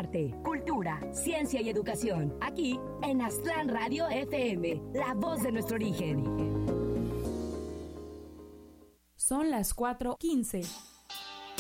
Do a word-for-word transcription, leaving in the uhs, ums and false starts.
arte, cultura, ciencia y educación. Aquí en Aztlán Radio F M, la voz de nuestro origen. Son las cuatro quince.